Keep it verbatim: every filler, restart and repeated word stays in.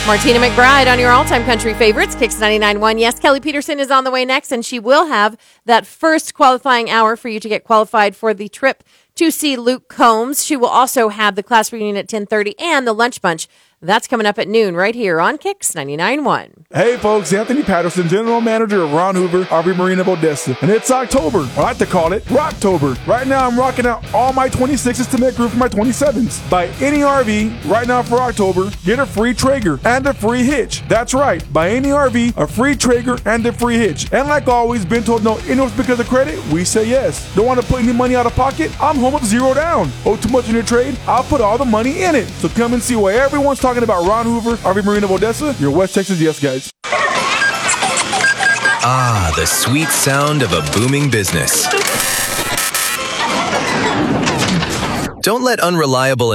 Martina McBride on your all-time country favorites, Kicks ninety-nine point one. Yes, Kelly Peterson is on the way next, and she will have that first qualifying hour for you to get qualified for the trip to see Luke Combs. She will also have the class reunion at ten thirty and the lunch bunch. That's coming up at noon right here on Kicks ninety-nine point one. Hey folks, Anthony Patterson, General Manager of Ron Hoover, R V Marine of Odessa. And it's October. I like to call it Rocktober. Right now I'm rocking out all my twenty-sixes to make room for my twenty-sevens. Buy any R V right now for October, get a free Traeger and a free hitch. That's right, buy any R V, a free Traeger and a free hitch. And like always, been told no interest because of credit? We say yes. Don't want to put any money out of pocket? I'm home with zero down. Owe too much in your trade? I'll put all the money in it. So come and see why everyone's talking about Ron Hoover, R V Marine of Odessa, your West Texas yes guys. Ah, the sweet sound of a booming business. Don't let unreliable